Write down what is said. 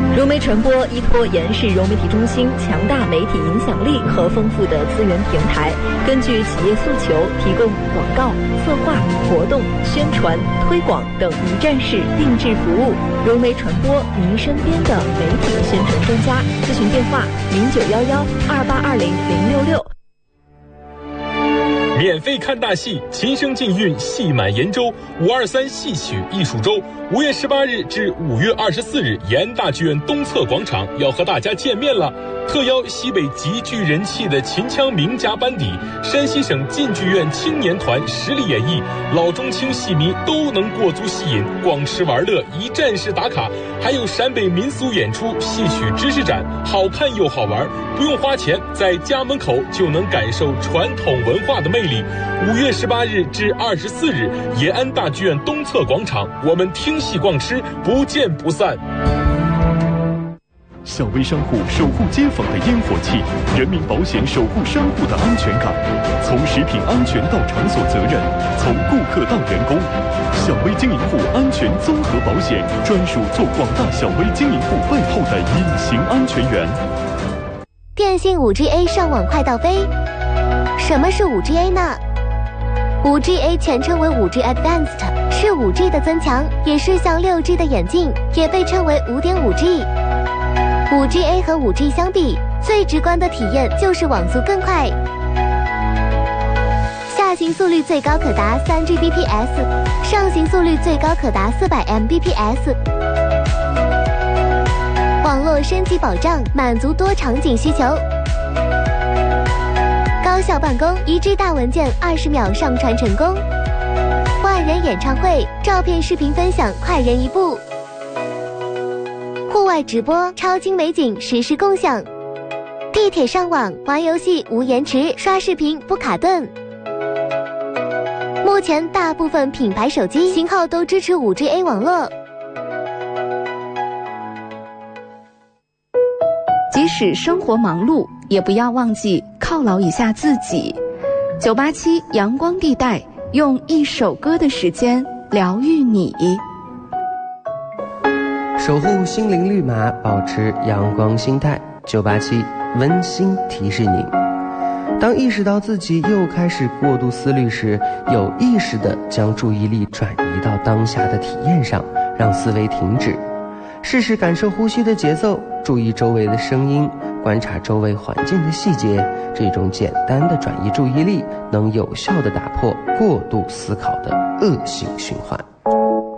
融媒传播依托延世融媒体中心强大媒体影响力和丰富的资源平台，根据企业诉求提供广告、策划、活动、宣传、推广等一站式定制服务。融媒传播，您身边的媒体宣传专家。咨询电话：091128200066。 免费看大戏，琴声尽韵，戏满延州。523戏曲艺术周，5月18日至5月24日，延安大剧院东侧广场要和大家见面了。特邀西北极具人气的秦腔名家班底，山西省晋剧院青年团实力演绎，老中青戏迷都能过足戏瘾，逛吃玩乐，一站式打卡。还有陕北民俗演出、戏曲知识展，好看又好玩，不用花钱，在家门口就能感受传统文化的魅力。5月18日至24日，延安大剧院东侧广场，我们听戏逛吃，不见不散。 小微商户守护街坊的烟火气，人民保险守护商户的安全感。从食品安全到场所责任，从顾客到员工，小微经营户安全综合保险专属做广大小微经营户背后的隐形安全员。 电信 5GA 上网快到飞。什么是 5GA 呢？ 5GA 全称为 5G Advanced， 是 5G 的增强，也是向 6G 的演进，也被称为 5.5G。 5GA 和 5G 相比，最直观的体验就是网速更快，下行速率最高可达 3Gbps， 上行速率最高可达400 Mbps。 网络升级保障，满足多场景需求，高效办公，1G 大文件20秒上传成功，万人演唱会，照片视频分享快人一步，户外直播，超精美景实时共享，地铁上网玩游戏无延迟，刷视频不卡顿。目前大部分品牌手机型号都支持 5GA 网络。 即使生活忙碌，也不要忘记犒劳一下自己。987阳光地带，用一首歌的时间疗愈你。 守护心灵绿码，保持阳光心态。987温馨提示您：当意识到自己又开始过度思虑时，有意识地将注意力转移到当下的体验上，让思维停止。试试感受呼吸的节奏，注意周围的声音，观察周围环境的细节。这种简单的转移注意力，能有效地打破过度思考的恶性循环。